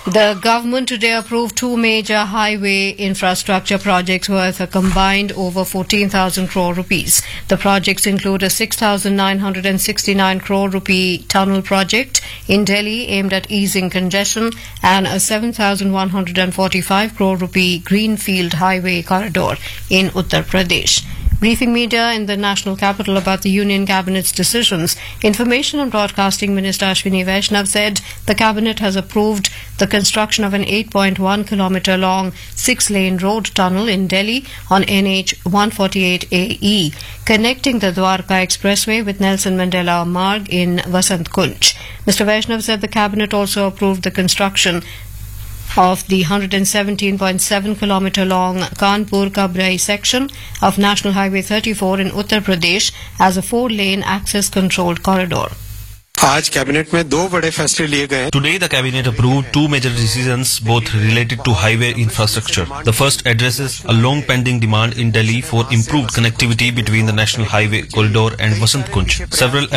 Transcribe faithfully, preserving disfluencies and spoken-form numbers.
The government today approved two major highway infrastructure projects worth a combined over fourteen thousand crore rupees. The projects include a six thousand nine hundred sixty-nine crore rupee tunnel project in Delhi aimed at easing congestion and a seven thousand one hundred forty-five crore rupee greenfield highway corridor in Uttar Pradesh. Briefing media in the national capital about the Union Cabinet's decisions, Information and Broadcasting Minister Ashwini Vaishnav said the Cabinet has approved the construction of an eight point one kilometre long six-lane road tunnel in Delhi on N H one forty-eight A E, connecting the Dwarka Expressway with Nelson Mandela Marg in Vasant Kunj. Mister Vaishnav said the Cabinet also approved the construction of the one hundred seventeen point seven kilometre long Kanpur-Kabrai section of National Highway thirty-four in Uttar Pradesh as a four-lane access-controlled corridor. आज cabinet में दो बड़े फैसले लिए गए. Today the cabinet approved two major decisions, both related to highway infrastructure. The first addresses a long pending demand in Delhi for improved connectivity between the national highway corridor and Vasant Kunj. Several